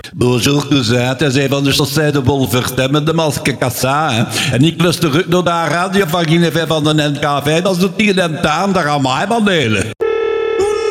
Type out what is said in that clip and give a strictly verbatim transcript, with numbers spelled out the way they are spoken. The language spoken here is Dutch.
Bonjour cousin, het is een van de Chaussée de Wolvertem, de Maske Kassa. Hè. En ik luister ook naar de radio van Guinevere van de N K V, dat is de tien en taan, daar gaan wij van delen.